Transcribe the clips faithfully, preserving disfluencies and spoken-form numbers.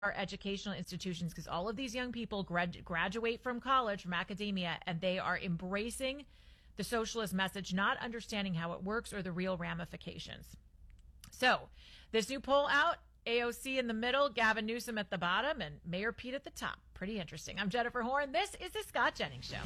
our educational institutions, because all of these young people grad- graduate from college, from academia, and they are embracing the socialist message, not understanding how it works or the real ramifications. So this new poll out, A O C in the middle, Gavin Newsom at the bottom, and Mayor Pete at the top. Pretty interesting. I'm Jennifer Horn. This is the Scott Jennings Show.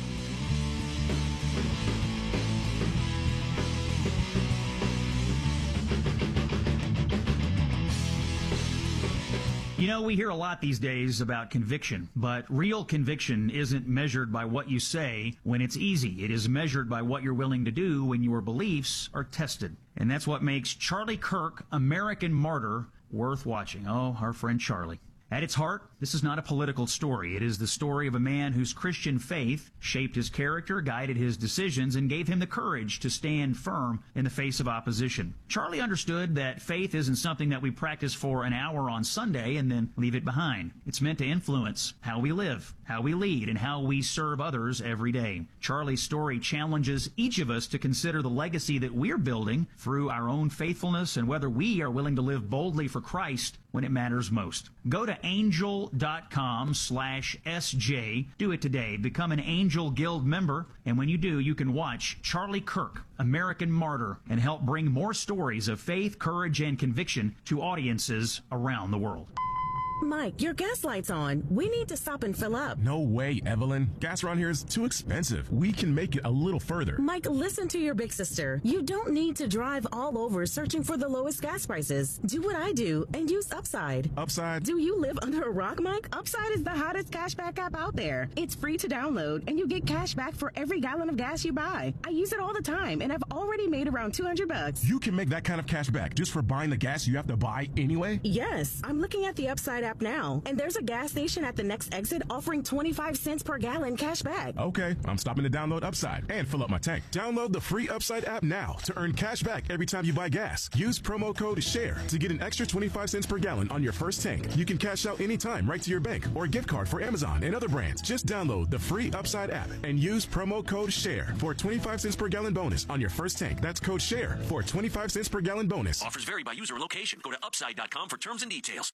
You know, we hear a lot these days about conviction, but real conviction isn't measured by what you say when it's easy. It is measured by what you're willing to do when your beliefs are tested. And that's what makes Charlie Kirk, American Martyr, worth watching. Oh, our friend Charlie. At its heart, this is not a political story. It is the story of a man whose Christian faith shaped his character, guided his decisions, and gave him the courage to stand firm in the face of opposition. Charlie understood that faith isn't something that we practice for an hour on Sunday and then leave it behind. It's meant to influence how we live, how we lead, and how we serve others every day. Charlie's story challenges each of us to consider the legacy that we're building through our own faithfulness and whether we are willing to live boldly for Christ when it matters most. Go to angel.com slash SJ. Do it today. Become an Angel Guild member. And when you do, you can watch Charlie Kirk, American Martyr, and help bring more stories of faith, courage, and conviction to audiences around the world. Mike, your gas light's on. We need to stop and fill up. No way, Evelyn. Gas around here is too expensive. We can make it a little further. Mike, listen to your big sister. You don't need to drive all over searching for the lowest gas prices. Do what I do and use Upside. Upside? Do you live under a rock, Mike? Upside is the hottest cashback app out there. It's free to download, and you get cash back for every gallon of gas you buy. I use it all the time, and I've already made around two hundred bucks. You can make that kind of cash back just for buying the gas you have to buy anyway? Yes. I'm looking at the Upside app now, and there's a gas station at the next exit offering twenty-five cents per gallon cash back. Okay, I'm stopping to download Upside and fill up my tank. Download the free Upside app now to earn cash back every time you buy gas. Use promo code SHARE to get an extra twenty-five cents per gallon on your first tank. You can cash out anytime right to your bank or gift card for Amazon and other brands. Just download the free Upside app and use promo code SHARE for twenty-five cents per gallon bonus on your first tank. That's code SHARE for twenty-five cents per gallon bonus. Offers vary by user or location. Go to upside dot com for terms and details.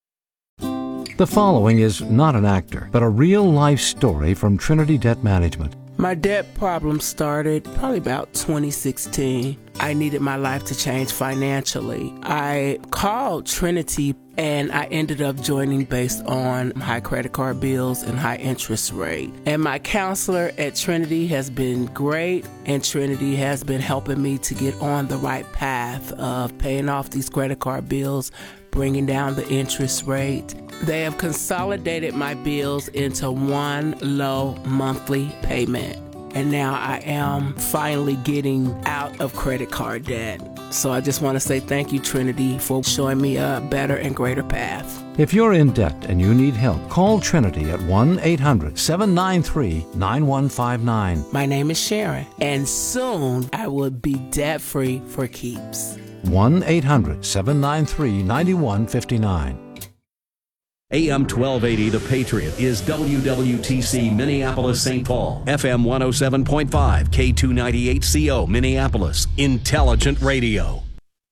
The following is not an actor, but a real-life story from Trinity Debt Management. My debt problem started probably about twenty sixteen. I needed my life to change financially. I called Trinity and I ended up joining based on high credit card bills and high interest rate. And my counselor at Trinity has been great, and Trinity has been helping me to get on the right path of paying off these credit card bills, bringing down the interest rate. They have consolidated my bills into one low monthly payment. And now I am finally getting out of credit card debt. So I just want to say thank you, Trinity, for showing me a better and greater path. If you're in debt and you need help, call Trinity at one eight hundred seven nine three nine one five nine. My name is Sharon, and soon I will be debt-free for keeps. one eight hundred seven nine three nine one five nine. A M twelve eighty The Patriot is W W T C Minneapolis Saint Paul, F M one oh seven point five, K two ninety-eight C O Minneapolis, Intelligent Radio.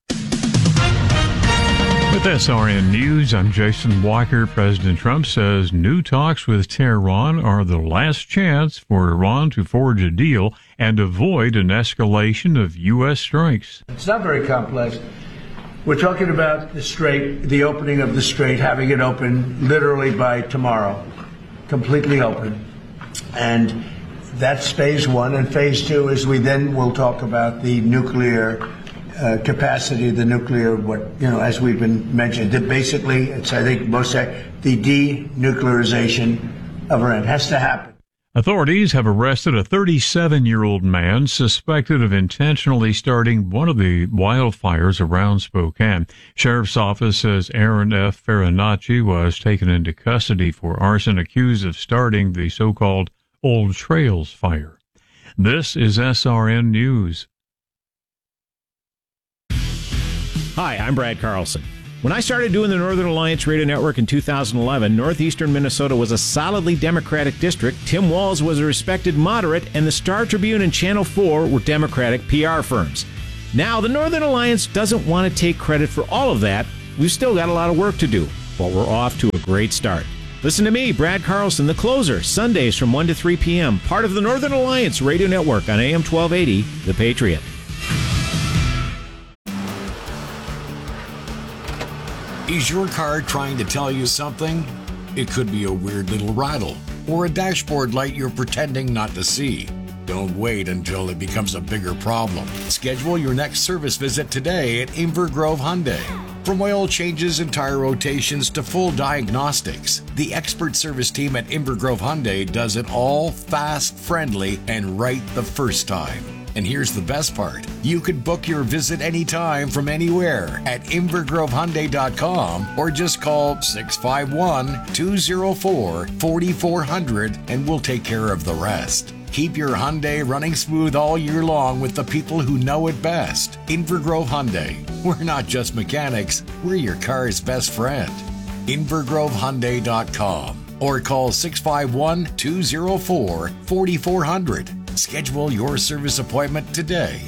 With S R N News, I'm Jason Walker. President Trump says new talks with Tehran are the last chance for Iran to forge a deal and avoid an escalation of U S strikes. It's not very complex. We're talking about the strait, the opening of the strait, having it open literally by tomorrow, completely open. And that's phase one. And phase two is we then will talk about the nuclear uh, capacity, the nuclear, what, you know, as we've been mentioned, that basically, it's, I think most say, the denuclearization of Iran has to happen. Authorities have arrested a thirty-seven-year-old man suspected of intentionally starting one of the wildfires around Spokane. Sheriff's office says Aaron F. Farinacci was taken into custody for arson, accused of starting the so-called Old Trails fire. This is S R N News. Hi, I'm Brad Carlson. When I started doing the Northern Alliance Radio Network in two thousand eleven, northeastern Minnesota was a solidly Democratic district. Tim Walz was a respected moderate, and the Star Tribune and Channel four were Democratic P R firms. Now, the Northern Alliance doesn't want to take credit for all of that. We've still got a lot of work to do. Well, we're off to a great start. Listen to me, Brad Carlson, the closer, Sundays from one to three p.m., part of the Northern Alliance Radio Network on A M twelve eighty, The Patriot. Is your car trying to tell you something? It could be a weird little rattle or a dashboard light you're pretending not to see. Don't wait until it becomes a bigger problem. Schedule your next service visit today at Inver Grove Hyundai. From oil changes and tire rotations to full diagnostics, the expert service team at Inver Grove Hyundai does it all fast, friendly, and right the first time. And here's the best part. You can book your visit anytime from anywhere at inver grove hyundai dot com or just call six five one, two oh four, four four zero zero and we'll take care of the rest. Keep your Hyundai running smooth all year long with the people who know it best. Inver Grove Hyundai. We're not just mechanics, we're your car's best friend. inver grove hyundai dot com or call six five one, two oh four, four four zero zero. Schedule your service appointment today.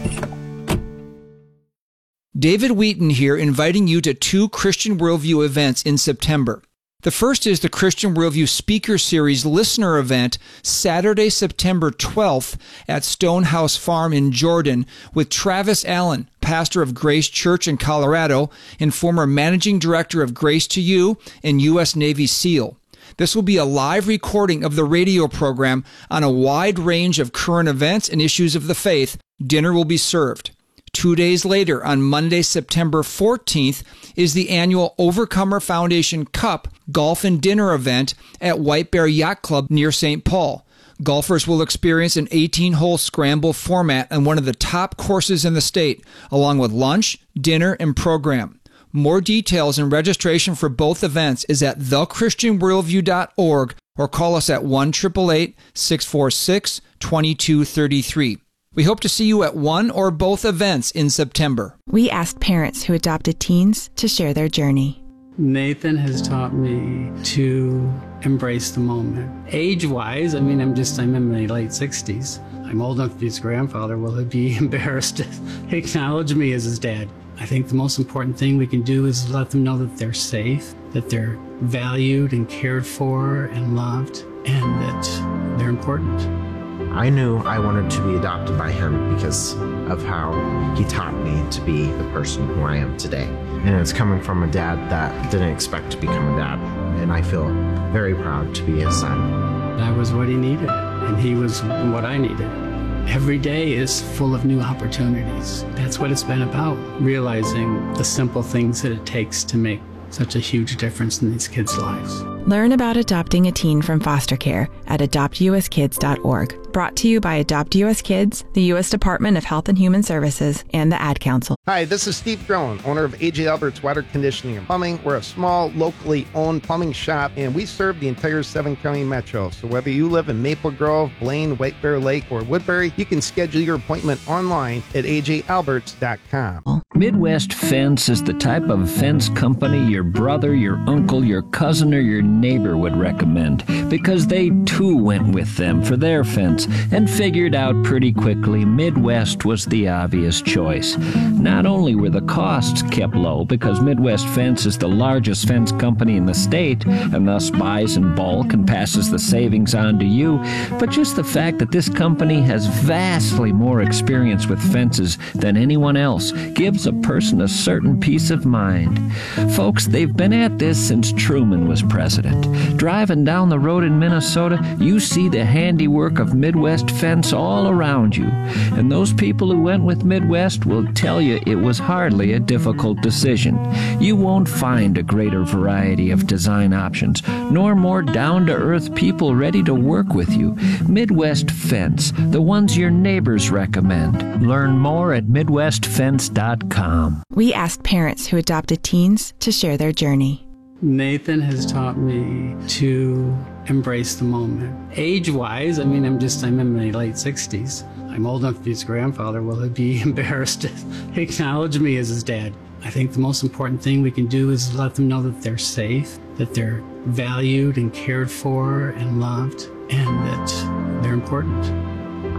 David Wheaton here, inviting you to two Christian Worldview events in September. The first is the Christian Worldview Speaker Series Listener Event, Saturday, September twelfth at Stonehouse Farm in Jordan with Travis Allen, pastor of Grace Church in Colorado and former managing director of Grace to You and U S Navy SEAL. This will be a live recording of the radio program on a wide range of current events and issues of the faith. Dinner will be served. Two days later, on Monday, September fourteenth, is the annual Overcomer Foundation Cup Golf and Dinner event at White Bear Yacht Club near Saint Paul. Golfers will experience an eighteen-hole scramble format on one of the top courses in the state, along with lunch, dinner, and program. More details and registration for both events is at the christian worldview dot org or call us at one eight eight eight, six four six, two two three three. We hope to see you at one or both events in September. We asked parents who adopted teens to share their journey. Nathan has taught me to embrace the moment. Age-wise, I mean, I'm just, I'm in my late sixties. I'm old enough to be his grandfather. Will he be embarrassed to acknowledge me as his dad? I think the most important thing we can do is let them know that they're safe, that they're valued and cared for and loved, and that they're important. I knew I wanted to be adopted by him because of how he taught me to be the person who I am today. And it's coming from a dad that didn't expect to become a dad. And I feel very proud to be his son. I was what he needed, and he was what I needed. Every day is full of new opportunities. That's what it's been about, realizing the simple things that it takes to make such a huge difference in these kids' lives. Learn about adopting a teen from foster care at adopt u s kids dot org. Brought to you by Adopt U S Kids, the U S Department of Health and Human Services, and the Ad Council. Hi, this is Steve Drone, owner of A J Alberts Water Conditioning and Plumbing. We're a small, locally owned plumbing shop, and we serve the entire seven-county metro. So whether you live in Maple Grove, Blaine, White Bear Lake, or Woodbury, you can schedule your appointment online at a j alberts dot com. Midwest Fence is the type of fence company your brother, your uncle, your cousin, or your neighbor would recommend, because they too went with them for their fence and figured out pretty quickly Midwest was the obvious choice. Not only were the costs kept low because Midwest Fence is the largest fence company in the state and thus buys in bulk and passes the savings on to you, but just the fact that this company has vastly more experience with fences than anyone else gives a person a certain peace of mind. Folks, they've been at this since Truman was president. Driving down the road in Minnesota, you see the handiwork of Midwest Fence all around you. And those people who went with Midwest will tell you it was hardly a difficult decision. You won't find a greater variety of design options, nor more down-to-earth people ready to work with you. Midwest Fence, the ones your neighbors recommend. Learn more at midwest fence dot com. We asked parents who adopted teens to share their journey. Nathan has taught me to embrace the moment. Age-wise, I mean, I'm just, I'm in my late sixties. I'm old enough to be his grandfather. Will he be embarrassed to acknowledge me as his dad? I think the most important thing we can do is let them know that they're safe, that they're valued and cared for and loved, and that they're important.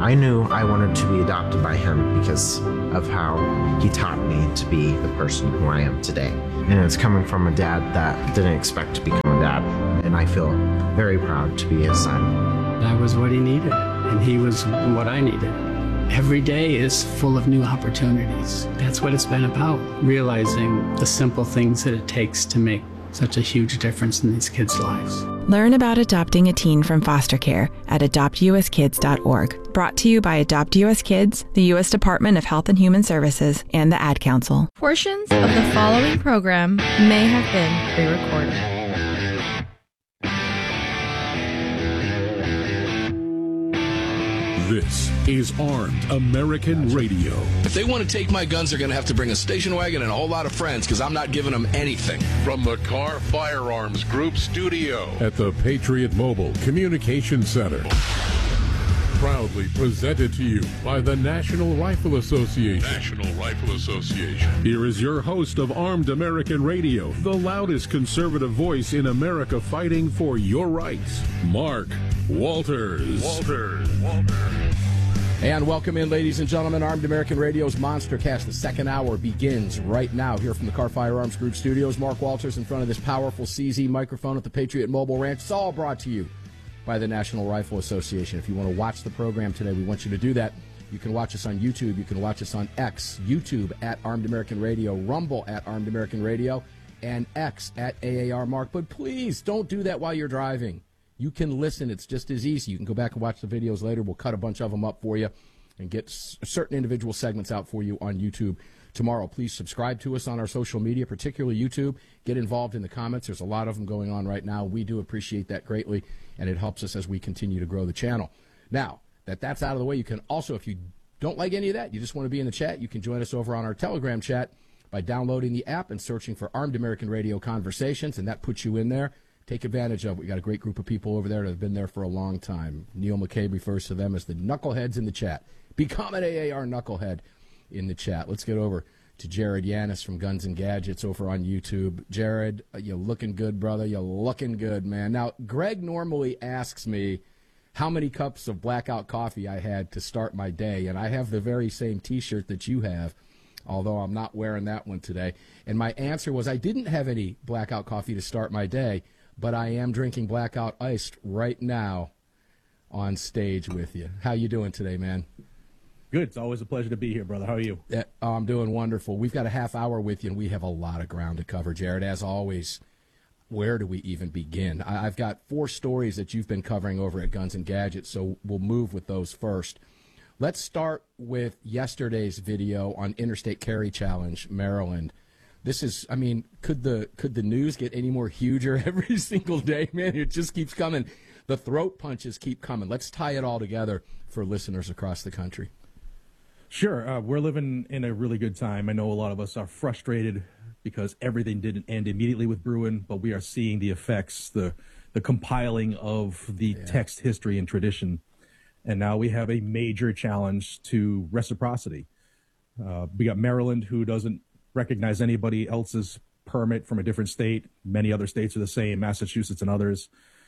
I knew I wanted to be adopted by him because of how he taught me to be the person who I am today. And it's coming from a dad that didn't expect to become a dad. And I feel very proud to be his son. I was what he needed, and he was what I needed. Every day is full of new opportunities. That's what it's been about, realizing the simple things that it takes to make such a huge difference in these kids' lives. Learn about adopting a teen from foster care at adopt u s kids dot org. Brought to you by Adopt U S Kids, the U S Department of Health and Human Services, and the Ad Council. Portions of the following program may have been pre-recorded. This is Armed American Radio. If they want to take my guns, they're going to have to bring a station wagon and a whole lot of friends, because I'm not giving them anything. From the Car Firearms Group studio at the Patriot Mobile Communication Center. Proudly presented to you by the National Rifle Association. National Rifle Association. Here is your host of Armed American Radio, the loudest conservative voice in America fighting for your rights, Mark Walters. Walters. Walters. And welcome in, ladies and gentlemen. Armed American Radio's Monster Cast. The second hour begins right now here from the Car Firearms Group studios. Mark Walters in front of this powerful C Z microphone at the Patriot Mobile Ranch. It's all brought to you by the National Rifle Association. If you want to watch the program today, we want you to do that. You can watch us on YouTube. You can watch us on X, YouTube at Armed American Radio, Rumble at Armed American Radio, and X at A A R Mark. But please don't do that while you're driving. You can listen. It's just as easy. You can go back and watch the videos later. We'll cut a bunch of them up for you and get s- certain individual segments out for you on YouTube tomorrow. Please subscribe to us on our social media, particularly YouTube. Get involved in the comments. There's a lot of them going on right now. We do appreciate that greatly, and it helps us as we continue to grow the channel. Now, that that's out of the way, you can also, if you don't like any of that, you just want to be in the chat, you can join us over on our Telegram chat by downloading the app and searching for Armed American Radio Conversations, and that puts you in there. Take advantage of it. We got a great group of people over there that have been there for a long time. Neil McCabe refers to them as the knuckleheads in the chat. Become an A A R knucklehead in the chat. Let's get over to Jared Yanis from Guns and Gadgets over on YouTube. Jared, you're looking good, brother. You're looking good, man. Now, Greg normally asks me how many cups of blackout coffee I had to start my day, and I have the very same T-shirt that you have, although I'm not wearing that one today. And my answer was I didn't have any blackout coffee to start my day, but I am drinking blackout iced right now on stage with you. How you doing today, man? Good. It's always a pleasure to be here, brother. How are you? Yeah, oh, I'm doing wonderful. We've got a half hour with you, and we have a lot of ground to cover, Jared. As always, where do we even begin? I, I've got four stories that you've been covering over at Guns and Gadgets, so we'll move with those first. Let's start with yesterday's video on Interstate Carry Challenge, Maryland. This is, I mean, could the could the news get any more huger every single day, man? It just keeps coming. The throat punches keep coming. Let's tie it all together for listeners across the country. Sure. Uh, we're living in a really good time. I know a lot of us are frustrated because everything didn't end immediately with Bruen, but we are seeing the effects, the the compiling of the yeah. text, history, and tradition. And now we have a major challenge to reciprocity. Uh, we got Maryland, who doesn't recognize anybody else's permit from a different state. Many other states are the same, Massachusetts and others.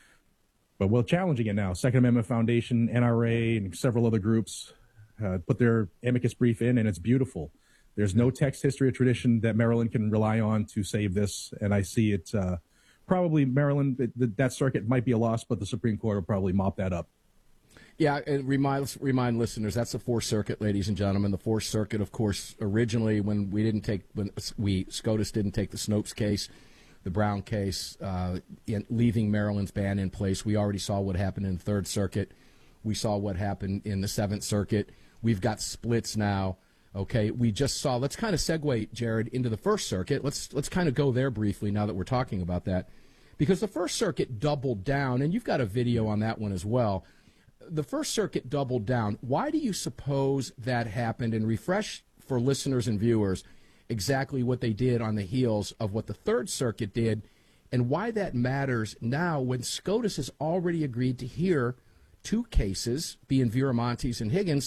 But we're challenging it now. Second Amendment Foundation, N R A, and several other groups uh, put their amicus brief in, and it's beautiful. There's no text, history, or tradition that Maryland can rely on to save this, and I see it uh, probably Maryland, it, that circuit might be a loss, but the Supreme Court will probably mop that up. Yeah, and remind, remind listeners, that's the Fourth Circuit, ladies and gentlemen. The Fourth Circuit, of course, originally when we didn't take, when we, SCOTUS didn't take the Snopes case, the Brown case, uh, in leaving Maryland's ban in place. We already saw what happened in the Third Circuit. We saw what happened in the Seventh Circuit. We've got splits now. Okay, we just saw, let's kind of segue, Jared, into the First Circuit. Let's, let's kind of go there briefly now that we're talking about that. Because the First Circuit doubled down, and you've got a video on that one as well. The First Circuit doubled down. Why do you suppose that happened? And refresh for listeners and viewers exactly what they did on the heels of what the Third Circuit did and why that matters now when SCOTUS has already agreed to hear two cases, being Viramontes and Higgins.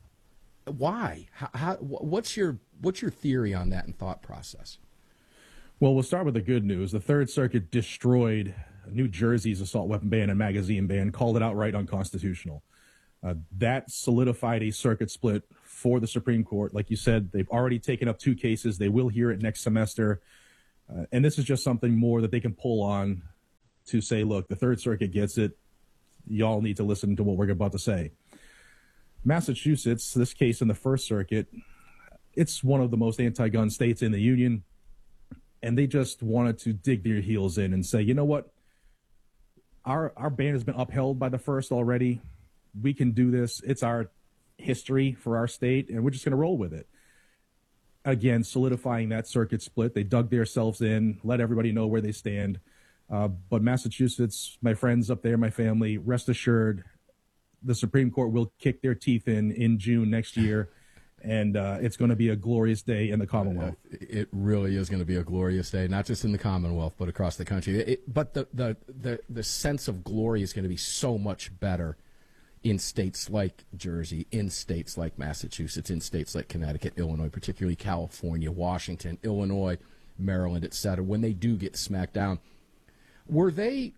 Why? How, how, what's your what's your theory on that and thought process? Well, we'll start with the good news. The Third Circuit destroyed New Jersey's assault weapon ban and magazine ban, called it outright unconstitutional. Uh, that solidified a circuit split for the Supreme Court. Like you said, they've already taken up two cases. They will hear it next semester. Uh, and this is just something more that they can pull on to say, look, the Third Circuit gets it. Y'all need to listen to what we're about to say. Massachusetts, this case in the First Circuit, it's one of the most anti-gun states in the Union. And they just wanted to dig their heels in and say, you know what? Our, our ban has been upheld by the First already. We can do this. It's our history for our state, and we're just going to roll with it. Again, solidifying that circuit split. They dug themselves in, let everybody know where they stand. Uh, but Massachusetts, my friends up there, my family, rest assured, the Supreme Court will kick their teeth in in June next year, and uh, it's going to be a glorious day in the Commonwealth. Uh, it really is going to be a glorious day, not just in the Commonwealth, but across the country. It, but the, the, the, the sense of glory is going to be so much better in states like Jersey, in states like Massachusetts, in states like Connecticut, Illinois, particularly California, Washington, Illinois, Maryland, et cetera, when they do get smacked down. Were they,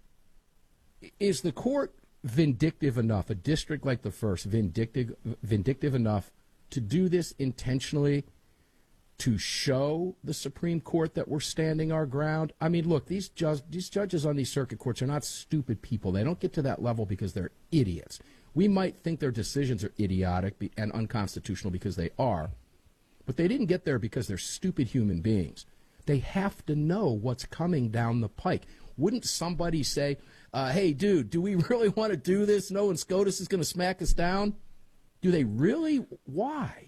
is the court vindictive enough, a district like the First, vindictive, vindictive enough to do this intentionally to show the Supreme Court that we're standing our ground? I mean, look, these, ju- these judges on these circuit courts are not stupid people. They don't get to that level because they're idiots. We might think their decisions are idiotic and unconstitutional because they are, but they didn't get there because they're stupid human beings. They have to know what's coming down the pike. Wouldn't somebody say, uh, hey, dude, do we really want to do this? Knowing SCOTUS is going to smack us down? Do they really? Why?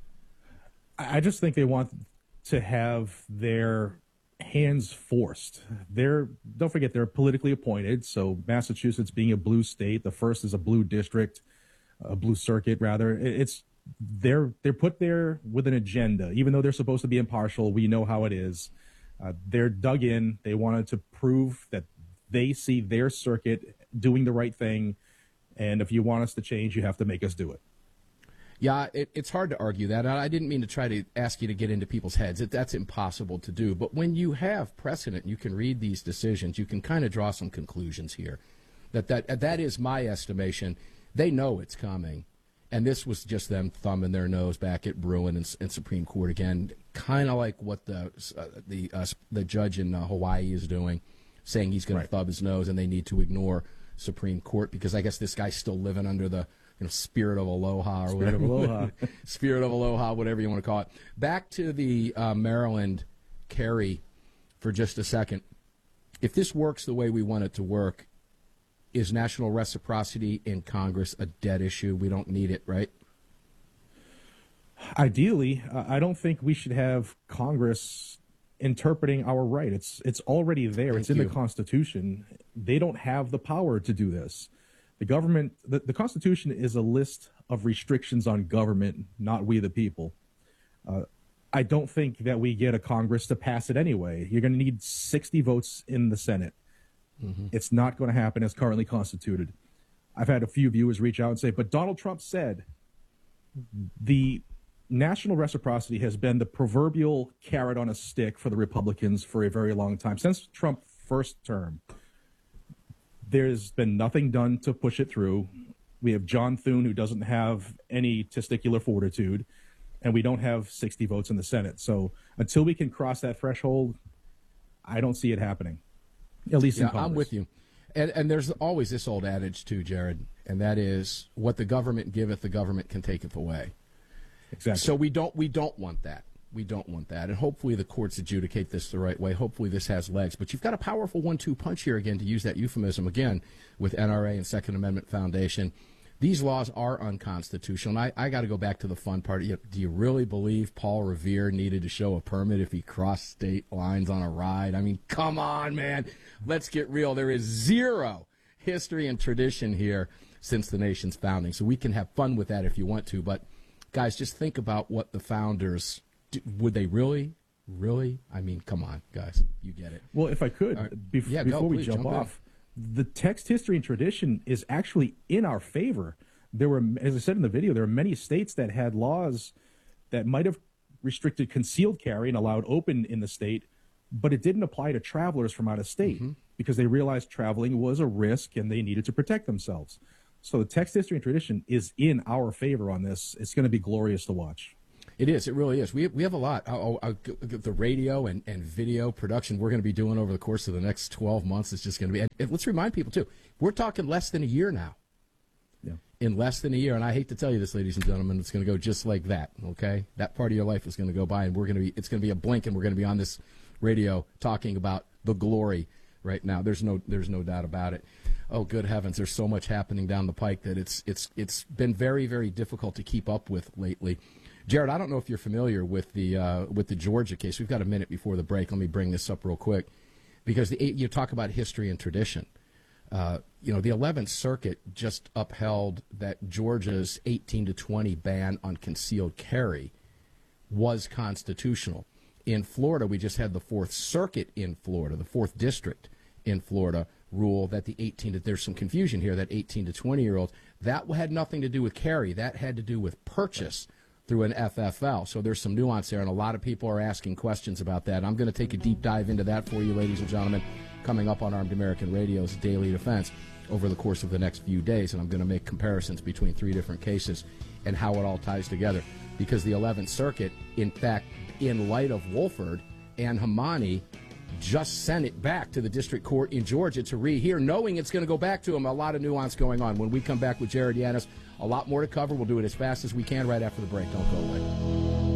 I just think they want to have their hands forced. They're, don't forget, they're politically appointed. So Massachusetts being a blue state, the First is a blue district, a blue circuit rather. It's they're they're put there with an agenda. Even though they're supposed to be impartial, we know how it is. Uh, they're dug in. They wanted to prove that they see their circuit doing the right thing. And if you want us to change, you have to make us do it. Yeah, it, it's hard to argue that. I didn't mean to try to ask you to get into people's heads. It, that's impossible to do. But when you have precedent, you can read these decisions. You can kind of draw some conclusions here. That that that is my estimation. They know it's coming, and this was just them thumbing their nose back at Bruen and, and Supreme Court again, kind of like what the uh, the uh, the judge in uh, Hawaii is doing, saying he's going right. to thumb his nose, and they need to ignore Supreme Court because I guess this guy's still living under the you know, spirit of aloha or spirit whatever. Of aloha. Spirit of aloha, whatever you want to call it. Back to the uh, Maryland carry for just a second. If this works the way we want it to work, is national reciprocity in Congress a dead issue? We don't need it, right? Ideally, uh, I don't think we should have Congress interpreting our right. It's it's already there. Thank it's in you. the Constitution. They don't have the power to do this. The government, the, the Constitution is a list of restrictions on government, not we the people. Uh, I don't think that we get a Congress to pass it anyway. You're going to need sixty votes in the Senate. Mm-hmm. It's not going to happen as currently constituted. I've had a few viewers reach out and say, but Donald Trump said the national reciprocity has been the proverbial carrot on a stick for the Republicans for a very long time. Since Trump's first term, there's been nothing done to push it through. We have John Thune, who doesn't have any testicular fortitude, and we don't have sixty votes in the Senate. So until we can cross that threshold, I don't see it happening, at least yeah, in Congress. I'm with you. And, and there's always this old adage, too, Jared, and that is, what the government giveth, the government can taketh away. Exactly. So we don't we don't want that. We don't want that. And hopefully the courts adjudicate this the right way. Hopefully this has legs. But you've got a powerful one two punch here, again, to use that euphemism again, with N R A and Second Amendment Foundation. These laws are unconstitutional. And I, I got to go back to the fun part. Do you really believe Paul Revere needed to show a permit if he crossed state lines on a ride? I mean, come on, man. Let's get real. There is zero history and tradition here since the nation's founding. So we can have fun with that if you want to. But, guys, just think about what the founders... Would they really, really? I mean, come on, guys. You get it. Well, if I could, Right. bef- yeah, before go, we please, jump, jump in. off, the text, history, and tradition is actually in our favor. There were, as I said in the video, there are many states that had laws that might have restricted concealed carry and allowed open in the state, but it didn't apply to travelers from out of state mm-hmm. because they realized traveling was a risk and they needed to protect themselves. So the text, history, and tradition is in our favor on this. It's going to be glorious to watch. It is. It really is. We have, we have a lot. Oh, oh, the radio and, and video production we're going to be doing over the course of the next twelve months is just going to be. And let's remind people, too, we're talking less than a year now. Yeah. In less than a year. And I hate to tell you this, ladies and gentlemen, it's going to go just like that, okay? That part of your life is going to go by, and we're going to be. It's going to be a blink, and we're going to be on this radio talking about the glory right now. There's no, there's no doubt about it. Oh, good heavens, there's so much happening down the pike that it's, it's, it's been very, very difficult to keep up with lately. Jared, I don't know if you're familiar with the uh, with the Georgia case. We've got a minute before the break. Let me bring this up real quick, because the, you talk about history and tradition. Uh, you know, the eleventh Circuit just upheld that Georgia's eighteen to twenty ban on concealed carry was constitutional. In Florida, we just had the Fourth Circuit in Florida, the Fourth District in Florida, rule that the eighteen to, there's some confusion here, that eighteen to twenty year olds, that had nothing to do with carry. That had to do with purchase through an F F L. So there's some nuance there, and a lot of people are asking questions about that. I'm going to take a deep dive into that for you, ladies and gentlemen, coming up on Armed American Radio's Daily Defense over the course of the next few days, and I'm going to make comparisons between three different cases and how it all ties together. Because the eleventh Circuit, in fact, in light of Wolford and Hamani, just sent it back to the district court in Georgia to rehear, knowing it's going to go back to them. A lot of nuance going on. When we come back with Jared Yanis, a lot more to cover. We'll do it as fast as we can right after the break. Don't go away.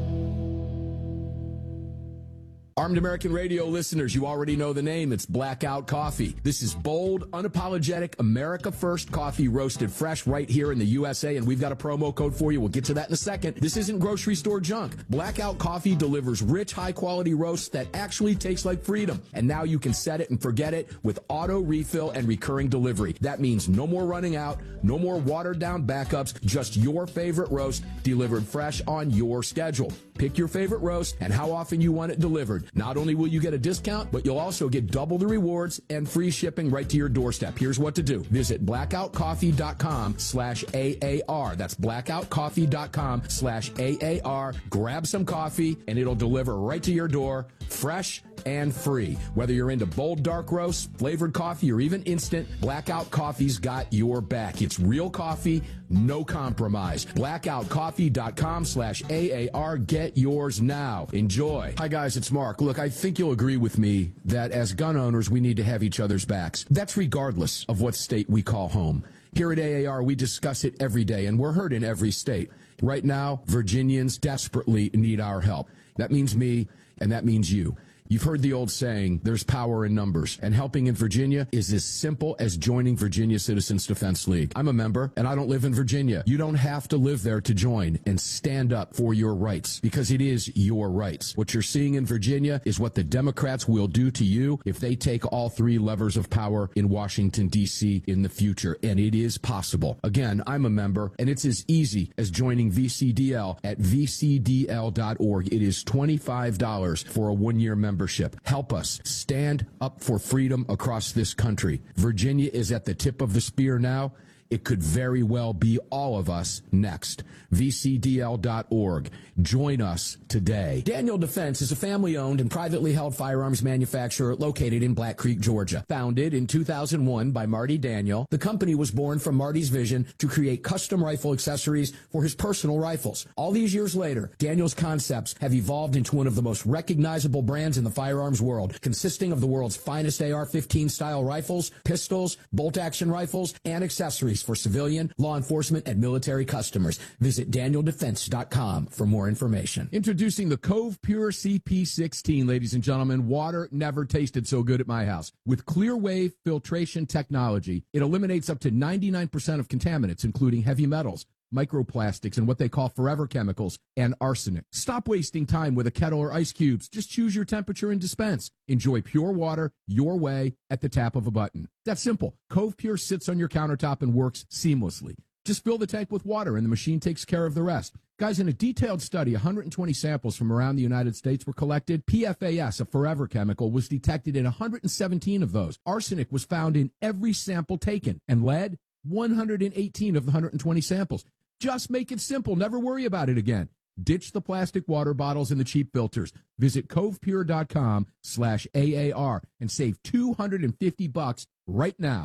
Armed American Radio listeners, you already know the name. It's Blackout Coffee. This is bold, unapologetic, America First coffee roasted fresh right here in the U S A, and we've got a promo code for you. We'll get to that in a second. This isn't grocery store junk. Blackout Coffee delivers rich, high-quality roasts that actually taste like freedom. And now you can set it and forget it with auto refill and recurring delivery. That means no more running out, no more watered-down backups, just your favorite roast delivered fresh on your schedule. Pick your favorite roast and how often you want it delivered. Not only will you get a discount, but you'll also get double the rewards and free shipping right to your doorstep. Here's what to do. Visit blackoutcoffee.com slash AAR. That's blackoutcoffee.com slash AAR. Grab some coffee, and it'll deliver right to your door, fresh and free. Whether you're into bold dark roast, flavored coffee, or even instant, Blackout Coffee's got your back. It's real coffee, no compromise. blackoutcoffee.com slash AAR. Get yours now. Enjoy. Hi, guys, it's Mark. Look, I think you'll agree with me that as gun owners, we need to have each other's backs. That's regardless of what state we call home. Here at A A R, we discuss it every day, and we're heard in every state. Right now, Virginians desperately need our help. That means me, and that means you. You've heard the old saying, there's power in numbers, and helping in Virginia is as simple as joining Virginia Citizens Defense League. I'm a member, and I don't live in Virginia. You don't have to live there to join and stand up for your rights, because it is your rights. What you're seeing in Virginia is what the Democrats will do to you if they take all three levers of power in Washington, D C in the future, and it is possible. Again, I'm a member, and it's as easy as joining V C D L at v c d l dot org. It is twenty-five dollars for a one-year membership. Help us stand up for freedom across this country. Virginia is at the tip of the spear now. It could very well be all of us next. v c d l dot org. Join us today. Daniel Defense is a family-owned and privately held firearms manufacturer located in Black Creek, Georgia. Founded in two thousand one by Marty Daniel, the company was born from Marty's vision to create custom rifle accessories for his personal rifles. All these years later, Daniel's concepts have evolved into one of the most recognizable brands in the firearms world, consisting of the world's finest A R fifteen style rifles, pistols, bolt-action rifles, and accessories for civilian, law enforcement, and military customers. Visit daniel defense dot com for more information. Introducing the Cove Pure C P sixteen, ladies and gentlemen. Water never tasted so good at my house. With clear wave filtration technology, it eliminates up to ninety-nine percent of contaminants, including heavy metals, microplastics, and what they call forever chemicals, and arsenic. Stop wasting time with a kettle or ice cubes. Just choose your temperature and dispense. Enjoy pure water your way at the tap of a button. That's simple. Cove Pure sits on your countertop and works seamlessly. Just fill the tank with water, and the machine takes care of the rest. Guys, in a detailed study, one hundred twenty samples from around the United States were collected. P F A S, a forever chemical, was detected in one hundred seventeen of those. Arsenic was found in every sample taken, and lead, one hundred eighteen of the one hundred twenty samples. Just make it simple. Never worry about it again. Ditch the plastic water bottles and the cheap filters. Visit covepure.com slash AAR and save two hundred fifty bucks right now.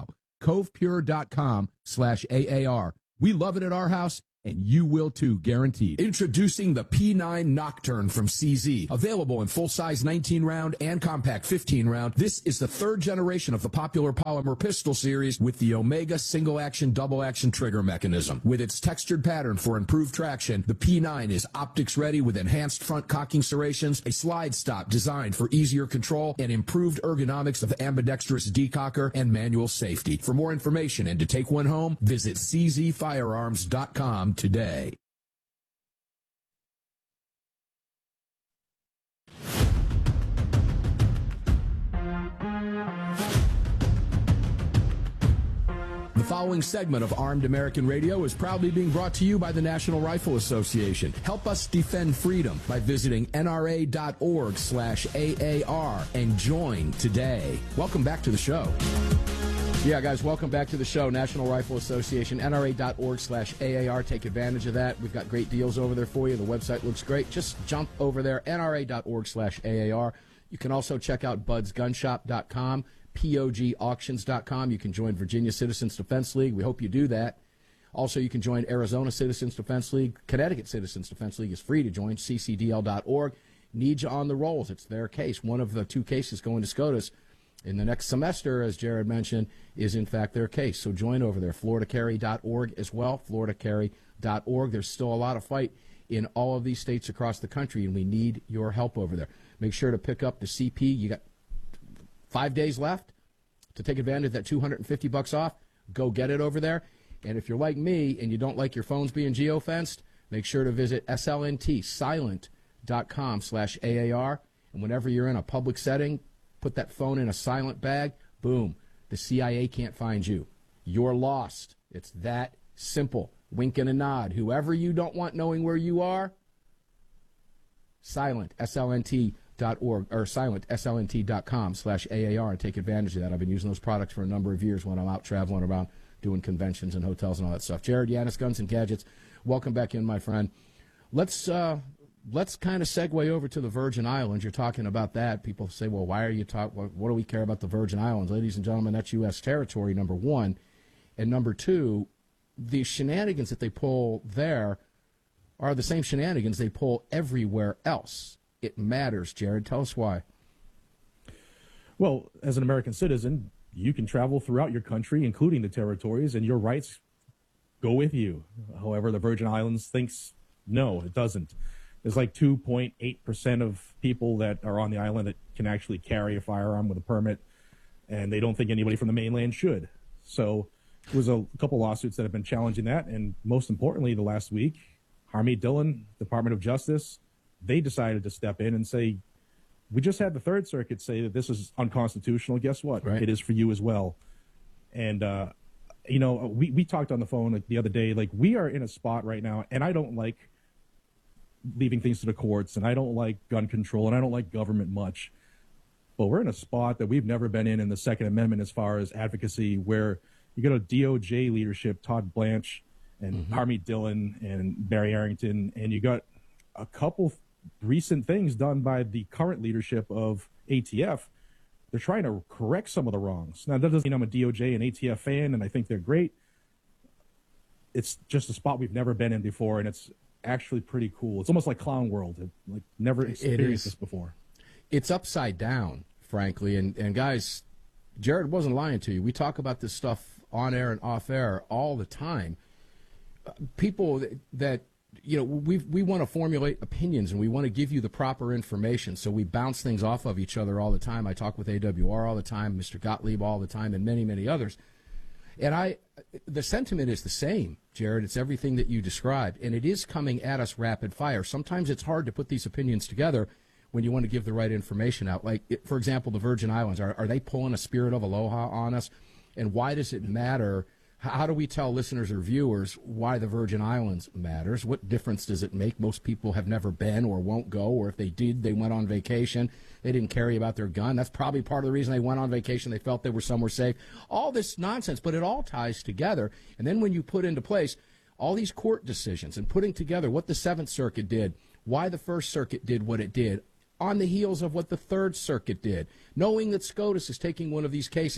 covepure.com slash AAR. We love it at our house, and you will too, guaranteed. Introducing the P nine Nocturne from C Z. Available in full-size nineteen round and compact fifteen round. This is the third generation of the popular polymer pistol series with the Omega single-action, double-action trigger mechanism. With its textured pattern for improved traction, the P nine is optics-ready with enhanced front cocking serrations, a slide stop designed for easier control, and improved ergonomics of ambidextrous decocker and manual safety. For more information and to take one home, visit c z firearms dot com today. The following segment of Armed American Radio is proudly being brought to you by the National Rifle Association. Help us defend freedom by visiting N R A dot org slash A A R and join today. Welcome back to the show. Yeah, guys, welcome back to the show. National Rifle Association, N R A dot org slash A A R. Take advantage of that. We've got great deals over there for you. The website looks great. Just jump over there, N R A dot org slash A A R. You can also check out buds gun shop dot com, P O G auctions dot com. You can join Virginia Citizens Defense League. We hope you do that. Also, you can join Arizona Citizens Defense League. Connecticut Citizens Defense League is free to join, C C D L dot org. Need you on the rolls. It's their case. One of the two cases going to SCOTUS in the next semester, as Jared mentioned, is in fact their case. So join over there, Florida Carry dot org as well, Florida Carry dot org. There's still a lot of fight in all of these states across the country, and we need your help over there. Make sure to pick up the C P. You got five days left to take advantage of that two hundred fifty bucks off. Go get it over there. And if you're like me and you don't like your phones being geofenced, make sure to visit S L N T silent dot com slash A A R. And whenever you're in a public setting, put that phone in a silent bag, boom, the C I A can't find you. You're lost. It's that simple. Wink and a nod. Whoever you don't want knowing where you are, silent, S L N T dot org, or silent, S L N T dot com slash A A R, and take advantage of that. I've been using those products for a number of years when I'm out traveling around doing conventions and hotels and all that stuff. Jared Yanis, Guns and Gadgets, welcome back in, my friend. Let's, uh, Let's kind of segue over to the Virgin Islands. You're talking about that. People say, well, why are you talking? What do we care about the Virgin Islands? Ladies and gentlemen, that's U S territory, number one. And number two, the shenanigans that they pull there are the same shenanigans they pull everywhere else. It matters, Jared. Tell us why. Well, as an American citizen, you can travel throughout your country, including the territories, and your rights go with you. However, the Virgin Islands thinks, no, it doesn't. There's like two point eight percent of people that are on the island that can actually carry a firearm with a permit, and they don't think anybody from the mainland should. So there was a couple lawsuits that have been challenging that, and most importantly, the last week, Harmeet Dillon, Department of Justice, they decided to step in and say, we just had the Third Circuit say that this is unconstitutional. Guess what? Right. It is for you as well. And, uh, you know, we, we talked on the phone like the other day, like we are in a spot right now, and I don't like leaving things to the courts, and I don't like gun control, and I don't like government much. But we're in a spot that we've never been in in the Second Amendment as far as advocacy, where you got a D O J leadership, Todd Blanche and mm-hmm. Harmeet Dillon and Barry Arrington, and you got a couple recent things done by the current leadership of A T F. They're trying to correct some of the wrongs. Now, that doesn't mean I'm a D O J and A T F fan, and I think they're great. It's just a spot we've never been in before, and it's actually pretty cool. It's almost like Clown World. It, like never experienced this before. It's upside down, frankly. And, and guys, Jared wasn't lying to you. We talk about this stuff on air and off air all the time. Uh, people that, that, you know, we we want to formulate opinions, and we want to give you the proper information. So we bounce things off of each other all the time. I talk with A W R all the time, Mister Gottlieb all the time, and many, many others. And I, the sentiment is the same, Jared. It's everything that you described, and it is coming at us rapid fire. Sometimes it's hard to put these opinions together when you want to give the right information out. Like, for example, the Virgin Islands, are, are they pulling a spirit of aloha on us? And why does it matter? How do we tell listeners or viewers why the Virgin Islands matters? What difference does it make? Most people have never been or won't go, or if they did, they went on vacation. They didn't carry about their gun. That's probably part of the reason they went on vacation. They felt they were somewhere safe. All this nonsense, but it all ties together. And then when you put into place all these court decisions and putting together what the Seventh Circuit did, why the First Circuit did what it did, on the heels of what the Third Circuit did, knowing that SCOTUS is taking one of these cases,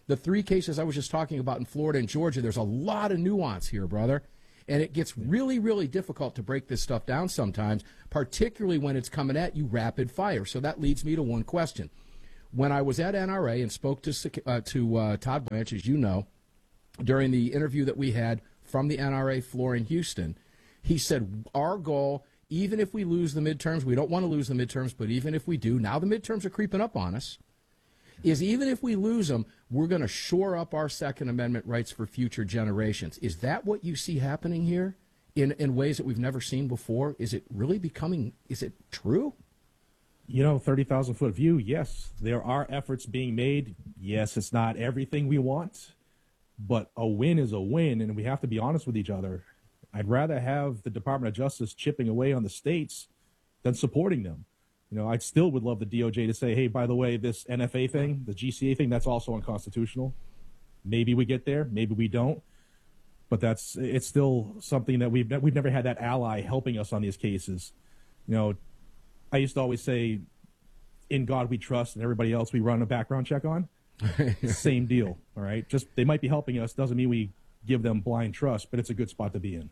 The three cases I was just talking about in Florida and Georgia, there's a lot of nuance here, brother. And it gets really, really difficult to break this stuff down sometimes, particularly when it's coming at you rapid fire. So that leads me to one question. When I was at N R A and spoke to, uh, to uh, Todd Blanche, as you know, during the interview that we had from the N R A floor in Houston, he said, our goal, even if we lose the midterms, we don't want to lose the midterms, but even if we do, now the midterms are creeping up on us, is even if we lose them, we're going to shore up our Second Amendment rights for future generations. Is that what you see happening here in, in ways that we've never seen before? Is it really becoming, is it true? You know, thirty thousand foot view, yes, there are efforts being made. Yes, it's not everything we want, but a win is a win, and we have to be honest with each other. I'd rather have the Department of Justice chipping away on the states than supporting them. You know, I still would love the D O J to say, hey, by the way, this N F A thing, the G C A thing, that's also unconstitutional. Maybe we get there, maybe we don't. But that's it's still something that we've we've never had that ally helping us on these cases. You know, I used to always say, in God we trust, and everybody else we run a background check on. Same deal, all right? Just they might be helping us, doesn't mean we give them blind trust, but it's a good spot to be in.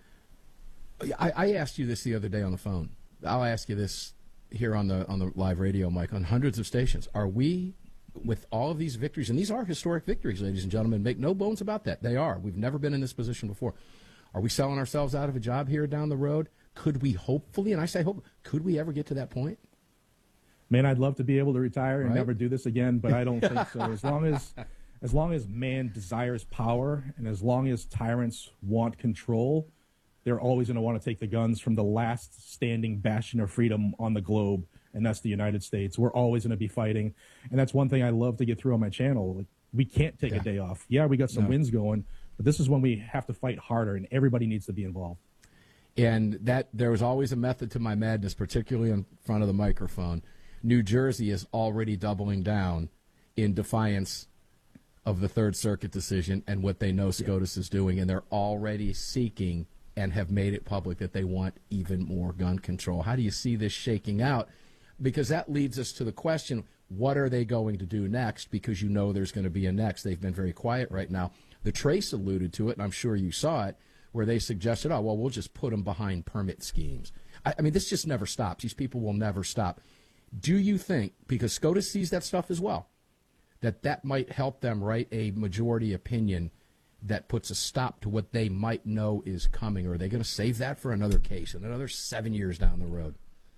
I, I asked you this the other day on the phone. I'll ask you this here on the on the live radio mic on hundreds of stations. Are we, with all of these victories, and these are historic victories, ladies and gentlemen, make no bones about that. They are. We've never been in this position before. Are we selling ourselves out of a job here down the road? Could we hopefully, and I say hope, could we ever get to that point? Man, I'd love to be able to retire and Right? never do this again, but I don't think so. As long as as long as man desires power and as long as tyrants want control, they're always going to want to take the guns from the last standing bastion of freedom on the globe, and that's the United States. We're always going to be fighting, and that's one thing I love to get through on my channel. Like, we can't take Yeah. a day off. Yeah, we got some No. wins going, but this is when we have to fight harder, and everybody needs to be involved. And that there was always a method to my madness, particularly in front of the microphone. New Jersey is already doubling down in defiance of the Third Circuit decision and what they know SCOTUS is doing, and they're already seeking and have made it public that they want even more gun control. How do you see this shaking out? Because that leads us to the question, what are they going to do next? Because you know there's going to be a next. They've been very quiet right now. The Trace alluded to it, and I'm sure you saw it, where they suggested, oh, well, we'll just put them behind permit schemes. I, I mean, this just never stops. These people will never stop. Do you think, because SCOTUS sees that stuff as well, that that might help them write a majority opinion that puts a stop to what they might know is coming? Or are they going to save that for another case and another seven years down the road?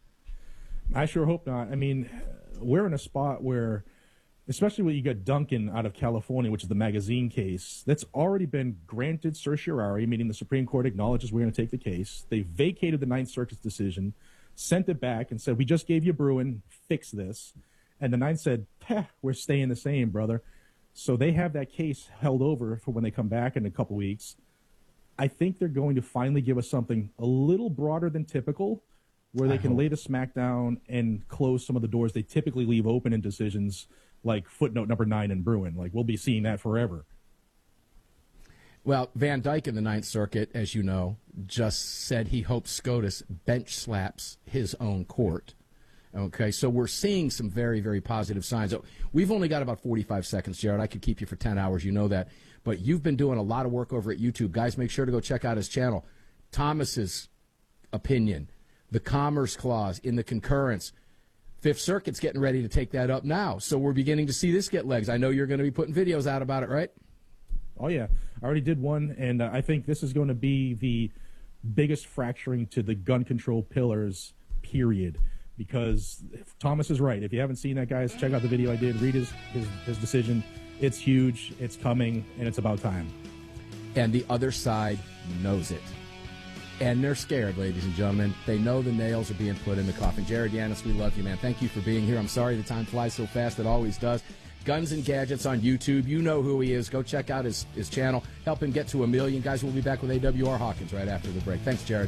I sure hope not. I mean, we're in a spot where, especially when you got Duncan out of California, which is the magazine case, that's already been granted certiorari, meaning the Supreme Court acknowledges we're going to take the case. They vacated the Ninth Circuit's decision, sent it back, and said, we just gave you Bruen, fix this. And the Ninth said, we're staying the same, brother. So they have that case held over for when they come back in a couple weeks. I think they're going to finally give us something a little broader than typical, where they I can hope. lay the smack down and close some of the doors they typically leave open in decisions like footnote number nine in Bruen. Like, we'll be seeing that forever. Well, Van Dyke in the Ninth Circuit, as you know, just said he hopes SCOTUS bench slaps his own court. Okay, so we're seeing some very, very positive signs. We've only got about forty-five seconds, Jared. I could keep you for ten hours, you know that. But you've been doing a lot of work over at YouTube. Guys, make sure to go check out his channel. Thomas's opinion, the Commerce Clause in the concurrence. Fifth Circuit's getting ready to take that up now. So we're beginning to see this get legs. I know you're going to be putting videos out about it, right? Oh, yeah. I already did one, and uh, I think this is going to be the biggest fracturing to the gun control pillars, period. Because Thomas is right. If you haven't seen that, guys, check out the video I did. Read his, his, his decision. It's huge, it's coming, and it's about time. And the other side knows it. And they're scared, ladies and gentlemen. They know the nails are being put in the coffin. Jared Yanis, we love you, man. Thank you for being here. I'm sorry the time flies so fast. It always does. Guns and Gadgets on YouTube. You know who he is. Go check out his, his channel. Help him get to a million. Guys, we'll be back with A W R Hawkins right after the break. Thanks, Jared.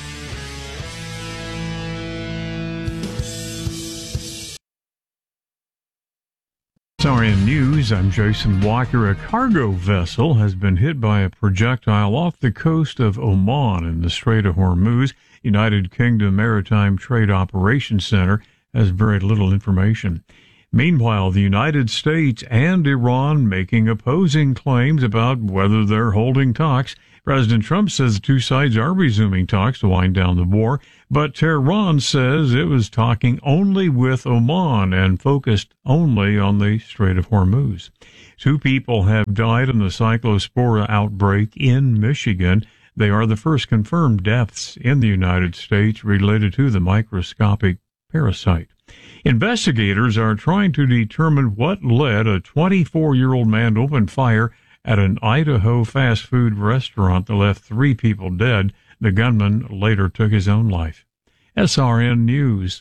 Sorry, in news, I'm Jason Walker. A cargo vessel has been hit by a projectile off the coast of Oman in the Strait of Hormuz. United Kingdom Maritime Trade Operations Center has very little information. Meanwhile, the United States and Iran making opposing claims about whether they're holding talks. President Trump says the two sides are resuming talks to wind down the war, but Tehran says it was talking only with Oman and focused only on the Strait of Hormuz. Two people have died in the cyclospora outbreak in Michigan. They are the first confirmed deaths in the United States related to the microscopic parasite. Investigators are trying to determine what led a twenty-four-year-old man to open fire at an Idaho fast food restaurant that left three people dead. The gunman later took his own life. S R N News.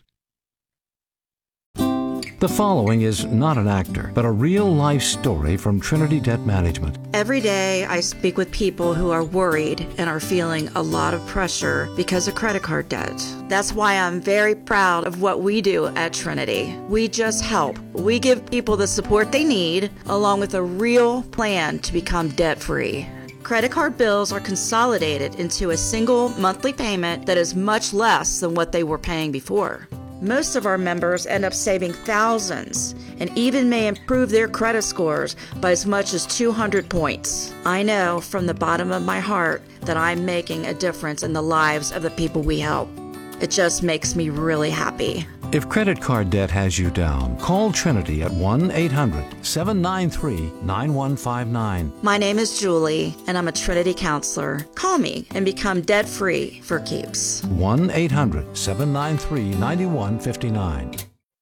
The following is not an actor, but a real-life story from Trinity Debt Management. Every day I speak with people who are worried and are feeling a lot of pressure because of credit card debt. That's why I'm very proud of what we do at Trinity. We just help. We give people the support they need, along with a real plan to become debt-free. Credit card bills are consolidated into a single monthly payment that is much less than what they were paying before. Most of our members end up saving thousands and even may improve their credit scores by as much as two hundred points. I know from the bottom of my heart that I'm making a difference in the lives of the people we help. It just makes me really happy. If credit card debt has you down, call Trinity at one eight hundred seven nine three nine one five nine. My name is Julie, and I'm a Trinity counselor. Call me and become debt-free for keeps. one eight hundred seven nine three nine one five nine.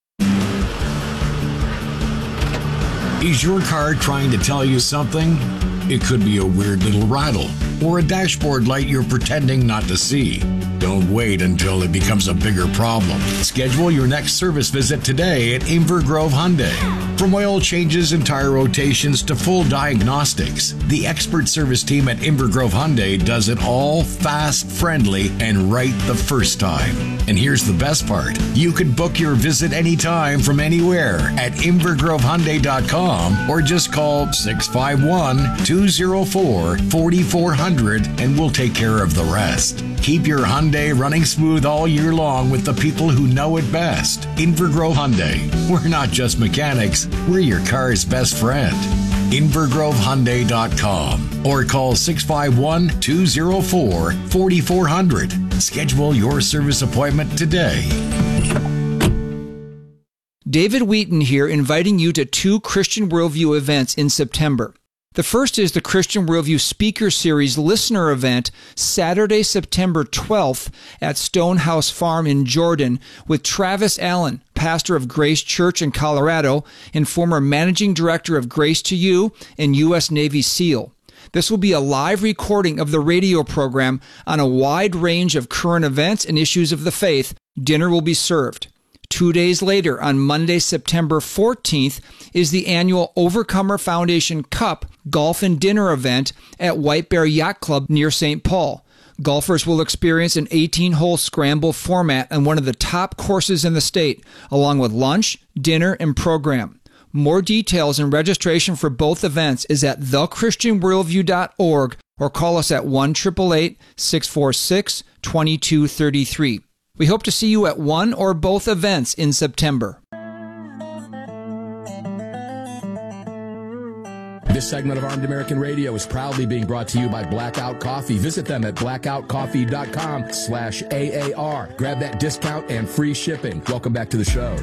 Is your car trying to tell you something? It could be a weird little rattle or a dashboard light you're pretending not to see. Don't wait until it becomes a bigger problem. Schedule your next service visit today at Inver Grove Hyundai. From oil changes and tire rotations to full diagnostics, the expert service team at Inver Grove Hyundai does it all fast, friendly, and right the first time. And here's the best part. You can book your visit anytime from anywhere at inver grove hyundai dot com or just call six five one, two oh four, four four zero zero and we'll take care of the rest. Keep your Hyundai running smooth all year long with the people who know it best. Inver Grove Hyundai. We're not just mechanics, we're your car's best friend. inver grove hyundai dot com or call six five one, two oh four, four four zero zero. Schedule your service appointment today. David Wheaton here, inviting you to two Christian Worldview events in September. The first is the Christian Worldview Speaker Series listener event, Saturday, September twelfth at Stonehouse Farm in Jordan with Travis Allen, pastor of Grace Church in Colorado and former managing director of Grace to You and U S Navy SEAL. This will be a live recording of the radio program on a wide range of current events and issues of the faith. Dinner will be served. Two days later, on Monday, September fourteenth, is the annual Overcomer Foundation Cup Golf and Dinner event at White Bear Yacht Club near Saint Paul. Golfers will experience an eighteen-hole scramble format on one of the top courses in the state, along with lunch, dinner, and program. More details and registration for both events is at the christian worldview dot org or call us at one eight eight eight, six four six, two two three three. We hope to see you at one or both events in September. This segment of Armed American Radio is proudly being brought to you by Blackout Coffee. Visit them at blackout coffee dot com slash A A R. Grab that discount and free shipping. Welcome back to the show.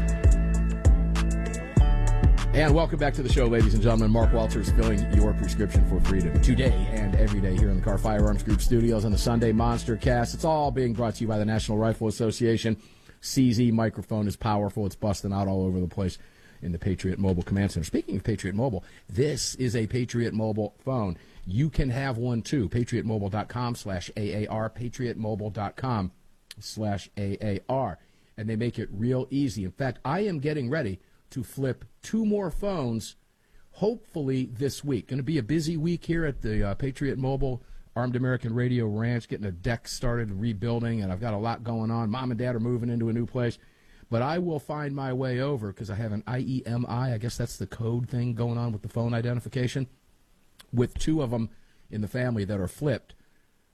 And welcome back to the show, ladies and gentlemen. Mark Walters filling your prescription for freedom today and every day here in the Car Firearms Group studios on the Sunday Monster Cast. It's all being brought to you by the National Rifle Association. C Z microphone is powerful. It's busting out all over the place in the Patriot Mobile Command Center. Speaking of Patriot Mobile, this is a Patriot Mobile phone. You can have one too. patriot mobile dot com slash A A R. patriot mobile dot com slash A A R. And they make it real easy. In fact, I am getting ready to flip two more phones, hopefully this week. Going to be a busy week here at the uh, Patriot Mobile Armed American Radio Ranch, getting a deck started, rebuilding, and I've got a lot going on. Mom and Dad are moving into a new place. But I will find my way over because I have an I E M I, I guess that's the code thing going on with the phone identification, with two of them in the family that are flipped.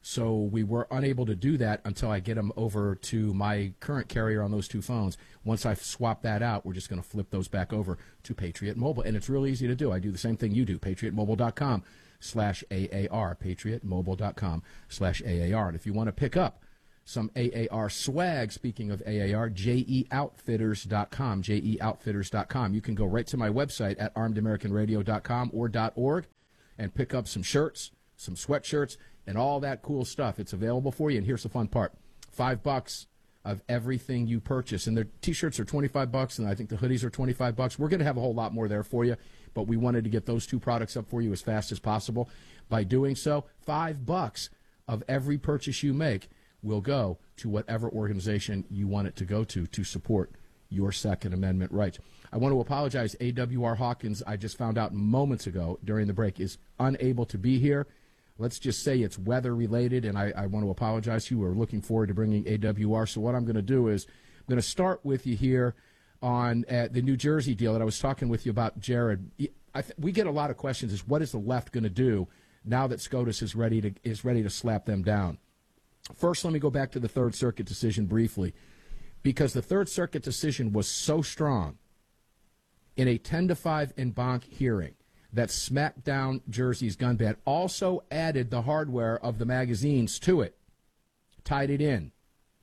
So we were unable to do that until I get them over to my current carrier on those two phones. Once I swap that out, we're just going to flip those back over to Patriot Mobile. And it's really easy to do. I do the same thing you do, patriot mobile dot com slash A A R, patriot mobile dot com slash A A R. And if you want to pick up some A A R swag, speaking of A A R, J E outfitters dot com, J E outfitters dot com. You can go right to my website at armed american radio dot com or .org and pick up some shirts, some sweatshirts, and all that cool stuff. It's available for you. And here's the fun part. Five bucks of everything you purchase. And their T-shirts are twenty-five bucks, and I think the hoodies are twenty-five bucks. We're going to have a whole lot more there for you, but we wanted to get those two products up for you as fast as possible. By doing so, five bucks of every purchase you make will go to whatever organization you want it to go to to support your Second Amendment rights. I want to apologize. A W R Hawkins, I just found out moments ago during the break, is unable to be here. Let's just say it's weather-related, and I, I want to apologize to you. We're looking forward to bringing A W R. So what I'm going to do is I'm going to start with you here on uh, the New Jersey deal that I was talking with you about, Jared. I th- we get a lot of questions is what is the left going to do now that SCOTUS is ready to is ready to slap them down? First, let me go back to the Third Circuit decision briefly, because the Third Circuit decision was so strong in a ten to five en banc hearing that smacked down Jersey's gun ban, also added the hardware of the magazines to it, tied it in,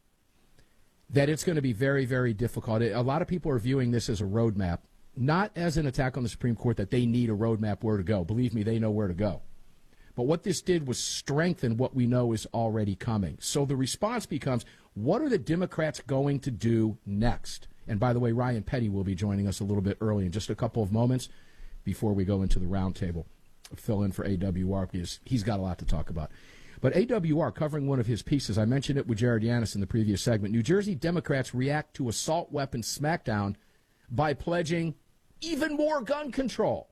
that it's going to be very, very difficult. A lot of people are viewing this as a roadmap, not as an attack on the Supreme Court that they need a roadmap where to go. Believe me, they know where to go. But what this did was strengthen what we know is already coming. So the response becomes, what are the Democrats going to do next? And by the way, Ryan Petty will be joining us a little bit early in just a couple of moments before we go into the roundtable. Fill in for A W R because he's got a lot to talk about. But A W R, covering one of his pieces, I mentioned it with Jared Yanis in the previous segment. New Jersey Democrats react to assault weapons smackdown by pledging even more gun control.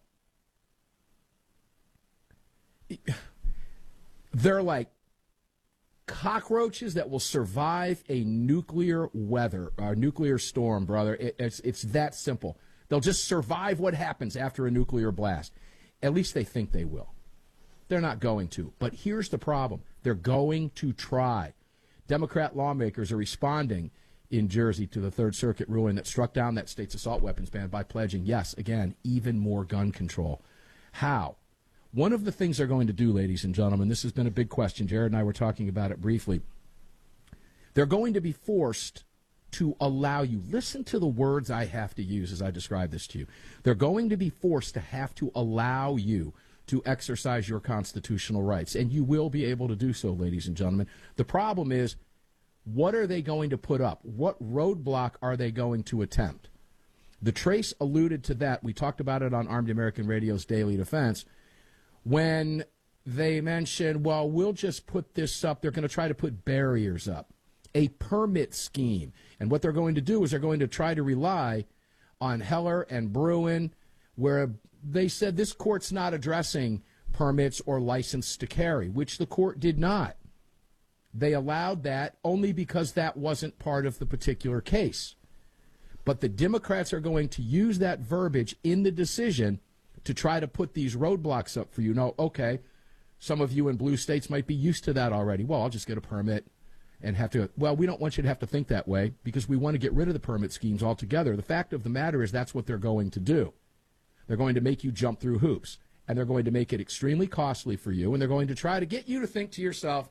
They're like cockroaches that will survive a nuclear weather, a nuclear storm, brother. It, it's it's that simple. They'll just survive what happens after a nuclear blast. At least they think they will. They're not going to. But here's the problem. They're going to try. Democrat lawmakers are responding in Jersey to the Third Circuit ruling that struck down that state's assault weapons ban by pledging, yes, again, even more gun control. How? One of the things they're going to do, ladies and gentlemen, this has been a big question. Jared and I were talking about it briefly. They're going to be forced to allow you, listen to the words I have to use as I describe this to you. They're going to be forced to have to allow you to exercise your constitutional rights, and you will be able to do so, ladies and gentlemen. The problem is, what are they going to put up? What roadblock are they going to attempt? The Trace alluded to that. We talked about it on Armed American Radio's Daily Defense when they mentioned, well, we'll just put this up. They're going to try to put barriers up, a permit scheme. And what they're going to do is they're going to try to rely on Heller and Bruen, where they said this court's not addressing permits or license to carry, which the court did not. They allowed that only because that wasn't part of the particular case. But the Democrats are going to use that verbiage in the decision to try to put these roadblocks up for you. Now, okay, some of you in blue states might be used to that already. Well, I'll just get a permit and have to, well, we don't want you to have to think that way because we want to get rid of the permit schemes altogether. The fact of the matter is that's what they're going to do. They're going to make you jump through hoops, and they're going to make it extremely costly for you, and they're going to try to get you to think to yourself,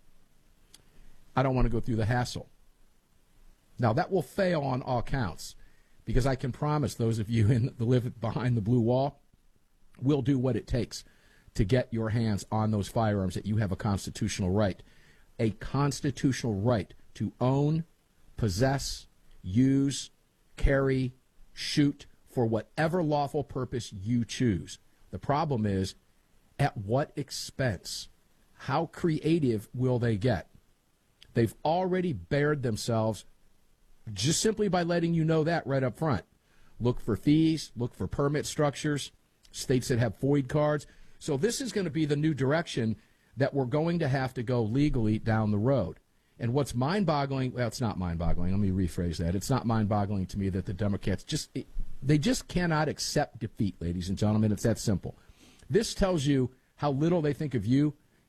I don't want to go through the hassle. Now, that will fail on all counts because I can promise those of you in the live behind the blue wall will do what it takes to get your hands on those firearms that you have a constitutional right. A constitutional right to own, possess, use, carry, shoot for whatever lawful purpose you choose. The problem is, at what expense? How creative will they get? They've already bared themselves just simply by letting you know that right up front. Look for fees, look for permit structures, states that have FOID cards. So this is going to be the new direction that we're going to have to go legally down the road. And what's mind-boggling, well, it's not mind-boggling. Let me rephrase that. It's not mind-boggling to me that the Democrats just, they just cannot accept defeat, ladies and gentlemen. It's that simple. This tells you how little they think of you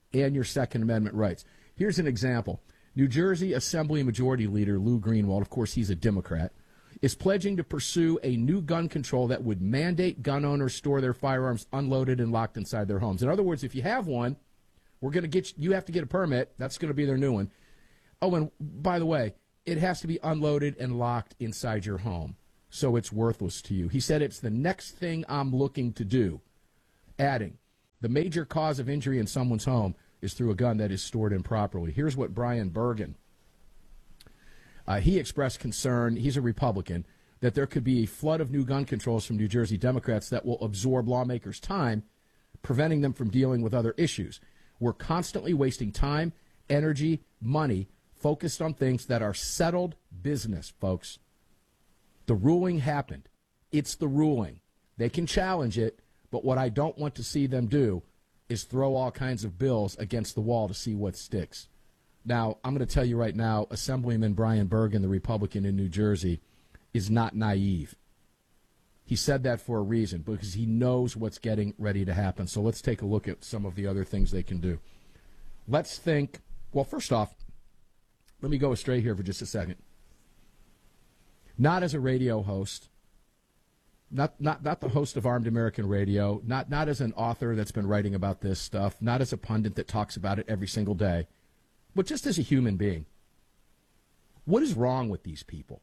and your Second Amendment rights. Here's an example. New Jersey Assembly Majority Leader Lou Greenwald, of course he's a Democrat, is pledging to pursue a new gun control that would mandate gun owners store their firearms unloaded and locked inside their homes. In other words, if you have one, we're going to get you, you have to get a permit. That's going to be their new one. Oh, and by the way, it has to be unloaded and locked inside your home, so it's worthless to you. He said it's the next thing I'm looking to do, adding, the major cause of injury in someone's home is through a gun that is stored improperly. Here's what Brian Bergen, uh, he expressed concern, he's a Republican, that there could be a flood of new gun controls from New Jersey Democrats that will absorb lawmakers' time, preventing them from dealing with other issues. We're constantly wasting time, energy, money, focused on things that are settled business, folks. The ruling happened. It's the ruling. They can challenge it, but what I don't want to see them do is throw all kinds of bills against the wall to see what sticks. Now, I'm going to tell you right now, Assemblyman Brian Bergen, the Republican in New Jersey, is not naive. He said that for a reason, because he knows what's getting ready to happen. So let's take a look at some of the other things they can do. Let's think, well, first off, let me go astray here for just a second. Not as a radio host, not not not the host of Armed American Radio, not not as an author that's been writing about this stuff, not as a pundit that talks about it every single day, but just as a human being. What is wrong with these people?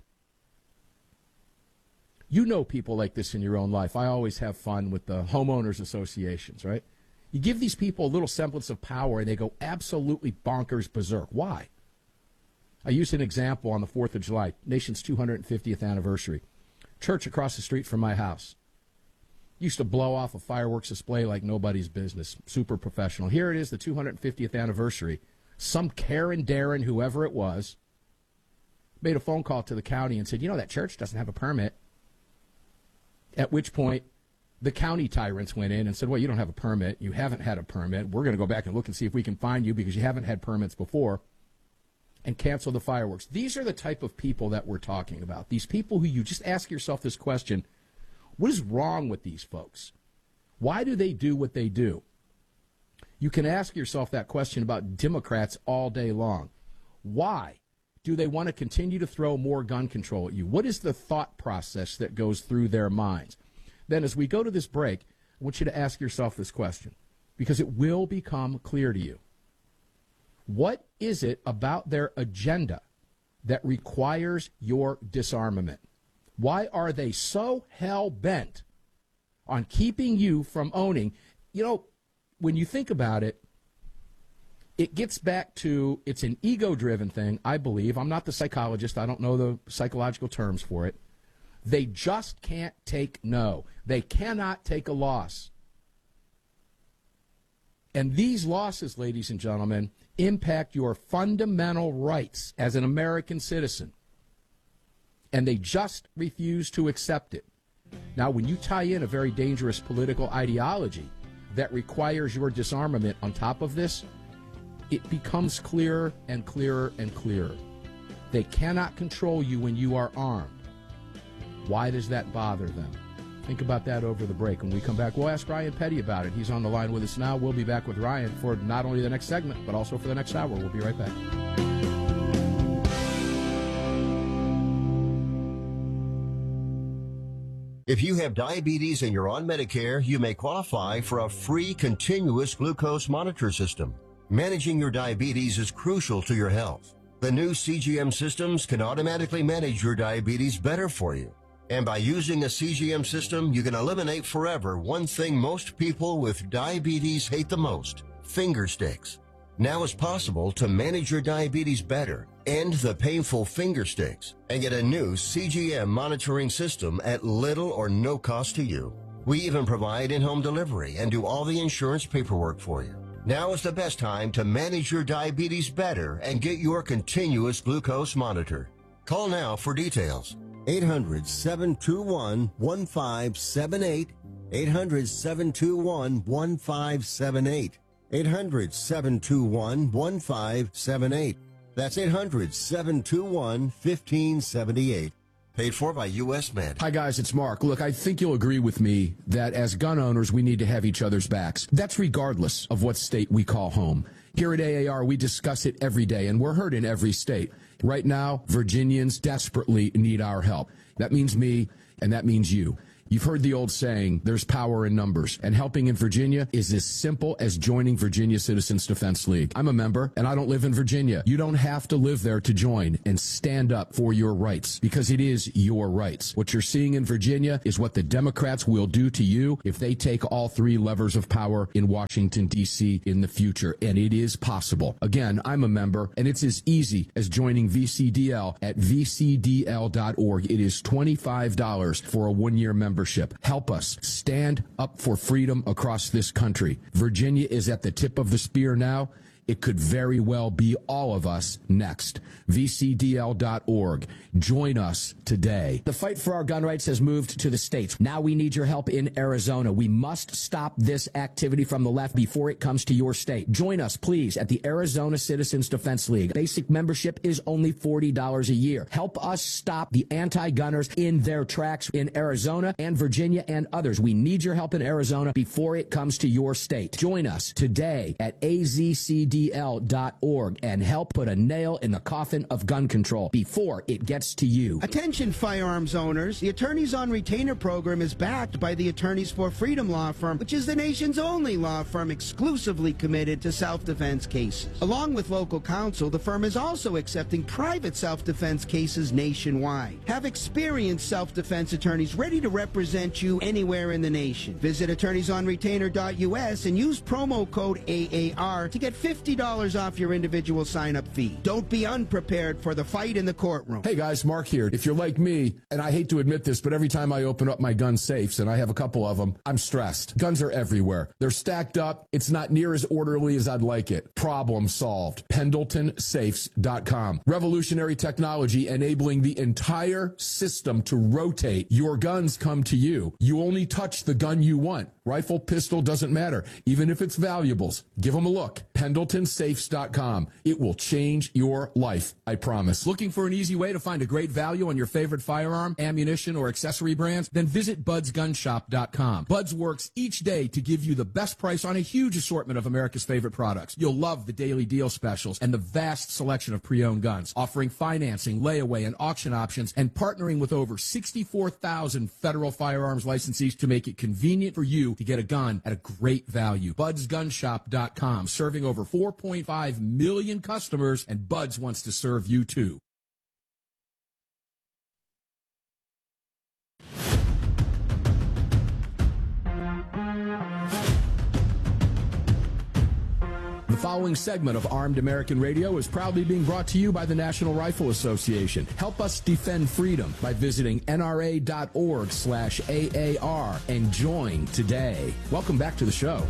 You know people like this in your own life. I always have fun with the homeowners associations, right? You give these people a little semblance of power and they go absolutely bonkers berserk. Why? I used an example on the fourth of July, nation's two hundred fiftieth anniversary. Church across the street from my house. Used to blow off a fireworks display like nobody's business. Super professional. Here it is, the two hundred fiftieth anniversary. Some Karen, Darren, whoever it was, made a phone call to the county and said, you know, that church doesn't have a permit. At which point, the county tyrants went in and said, well, you don't have a permit. You haven't had a permit. We're going to go back and look and see if we can find you because you haven't had permits before. And cancel the fireworks. These are the type of people that we're talking about. These people who you just ask yourself this question, what is wrong with these folks? Why do they do what they do? You can ask yourself that question about Democrats all day long. Why do they want to continue to throw more gun control at you? What is the thought process that goes through their minds? Then as we go to this break, I want you to ask yourself this question because it will become clear to you. What is it about their agenda that requires your disarmament? Why are they so hell-bent on keeping you from owning? You know, when you think about it, it gets back to, it's an ego-driven thing, I believe. I'm not the psychologist. I don't know the psychological terms for it. They just can't take no. They cannot take a loss. And these losses, ladies and gentlemen, impact your fundamental rights as an American citizen. And they just refuse to accept it. Now, when you tie in a very dangerous political ideology that requires your disarmament on top of this, it becomes clearer and clearer and clearer. They cannot control you when you are armed. Why does that bother them? Think about that over the break. When we come back, we'll ask Ryan Petty about it. He's on the line with us now. We'll be back with Ryan for not only the next segment, but also for the next hour. We'll be right back. If you have diabetes and you're on Medicare, you may qualify for a free continuous glucose monitor system. Managing your diabetes is crucial to your health. The new C G M systems can automatically manage your diabetes better for you. And by using a C G M system, you can eliminate forever one thing most people with diabetes hate the most, finger sticks. Now it's possible to manage your diabetes better, end the painful finger sticks, and get a new C G M monitoring system at little or no cost to you. We even provide in-home delivery and do all the insurance paperwork for you. Now is the best time to manage your diabetes better and get your continuous glucose monitor. Call now for details. eight hundred, seven two one, one five seven eight. eight hundred, seven two one, one five seven eight. eight hundred, seven two one, one five seven eight. That's eight hundred, seven two one, one five seven eight. Paid for by U S Med. Hi, guys, it's Mark. Look, I think you'll agree with me that as gun owners, we need to have each other's backs. That's regardless of what state we call home. Here at A A R, we discuss it every day, and we're heard in every state. Right now, Virginians desperately need our help. That means me, and that means you. You've heard the old saying, there's power in numbers, and helping in Virginia is as simple as joining Virginia Citizens Defense League. I'm a member, and I don't live in Virginia. You don't have to live there to join and stand up for your rights, because it is your rights. What you're seeing in Virginia is what the Democrats will do to you if they take all three levers of power in Washington, D C in the future, and it is possible. Again, I'm a member, and it's as easy as joining V C D L at v c d l dot org. It is twenty-five dollars for a one-year membership. Help us stand up for freedom across this country. Virginia is at the tip of the spear now. It could very well be all of us next. v c d l dot org. Join us today. The fight for our gun rights has moved to the states. Now we need your help in Arizona. We must stop this activity from the left before it comes to your state. Join us, please, at the Arizona Citizens Defense League. Basic membership is only forty dollars a year. Help us stop the anti-gunners in their tracks in Arizona and Virginia and others. We need your help in Arizona before it comes to your state. Join us today at a z c d l dot org and help put a nail in the coffin of gun control before it gets to you. Attention firearms owners, the Attorneys on Retainer program is backed by the Attorneys for Freedom law firm, which is the nation's only law firm exclusively committed to self-defense cases. Along with local counsel, the firm is also accepting private self-defense cases nationwide. Have experienced self-defense attorneys ready to represent you anywhere in the nation. Visit attorneys on retainer dot u s and use promo code A A R to get fifty dollars off your individual sign-up fee. Don't be unprepared for the fight in the courtroom. Hey guys, Mark here. If you're like me, and I hate to admit this, but every time I open up my gun safes, and I have a couple of them, I'm stressed. Guns are everywhere. They're stacked up. It's not near as orderly as I'd like it. Problem solved. Pendleton Safes dot com. Revolutionary technology enabling the entire system to rotate. Your guns come to you. You only touch the gun you want. Rifle, pistol, doesn't matter. Even if it's valuables. Give them a look. Pendleton Safes dot com. It will change your life, I promise. Looking for an easy way to find a great value on your favorite firearm, ammunition, or accessory brands? Then visit buds gun shop dot com. Buds works each day to give you the best price on a huge assortment of America's favorite products. You'll love the daily deal specials and the vast selection of pre-owned guns, offering financing, layaway, and auction options, and partnering with over sixty-four thousand federal firearms licensees to make it convenient for you to get a gun at a great value. buds gun shop dot com, serving over four point five million customers, and Buds wants to serve you too. The following segment of Armed American Radio is proudly being brought to you by the National Rifle Association. Help us defend freedom by visiting N R A dot org slash A A R and join today. Welcome back to the show.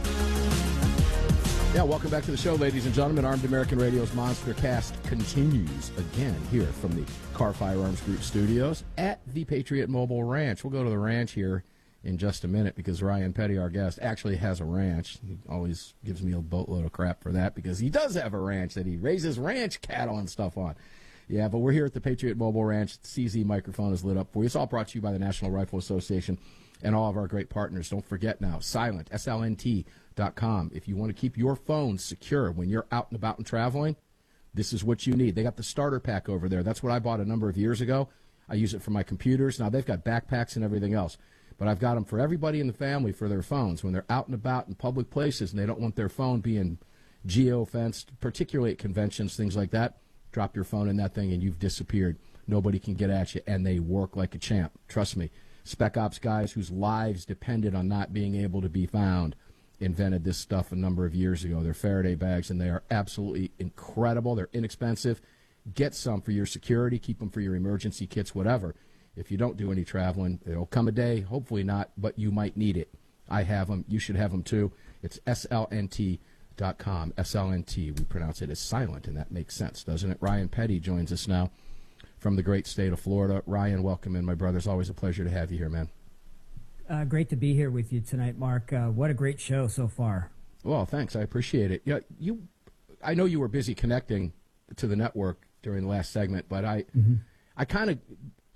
Yeah, welcome back to the show, ladies and gentlemen. Armed American Radio's Monster Cast continues again here from the Car Firearms Group studios at the Patriot Mobile Ranch. We'll go to the ranch here in just a minute because Ryan Petty, our guest, actually has a ranch. He always gives me a boatload of crap for that because he does have a ranch that he raises ranch cattle and stuff on. Yeah, but we're here at the Patriot Mobile Ranch. The C Z microphone is lit up for you. It's all brought to you by the National Rifle Association and all of our great partners. Don't forget now, Silent, S L N T dot com. If you want to keep your phone secure when you're out and about and traveling, this is what you need. They got the starter pack over there. That's what I bought a number of years ago. I use it for my computers. Now, they've got backpacks and everything else. But I've got them for everybody in the family for their phones when they're out and about in public places and they don't want their phone being geo-fenced, particularly at conventions, things like that. Drop your phone in that thing and you've disappeared. Nobody can get at you, and they work like a champ. Trust me. Spec Ops guys whose lives depended on not being able to be found invented this stuff a number of years ago. They're Faraday bags, and they are absolutely incredible. They're inexpensive. Get some for your security. Keep them for your emergency kits, whatever. If you don't do any traveling, there'll come a day, hopefully not, but you might need it. I have them. You should have them, too. It's S L N T dot com. S L N T. We pronounce it as silent, and that makes sense, doesn't it? Ryan Petty joins us now from the great state of Florida. Ryan, welcome in, my brother. It's always a pleasure to have you here, man. Uh, great to be here with you tonight, Mark. Uh, what a great show so far. Well, thanks. I appreciate it. Yeah, you. I know you were busy connecting to the network during the last segment, but I, mm-hmm. I kind of,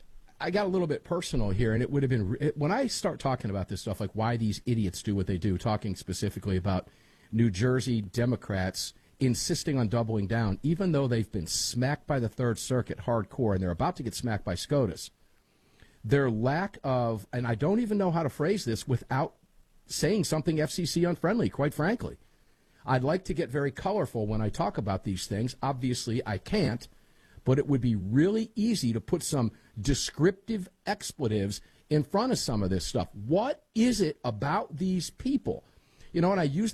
I got a little bit personal here, and it would have been it, when I start talking about this stuff, like why these idiots do what they do, talking specifically about New Jersey Democrats insisting on doubling down, even though they've been smacked by the Third Circuit hardcore, and they're about to get smacked by SCOTUS. Their lack of, and I don't even know how to phrase this without saying something F C C unfriendly, quite frankly. I'd like to get very colorful when I talk about these things. Obviously, I can't, but it would be really easy to put some descriptive expletives in front of some of this stuff. What is it about these people? You know, and I use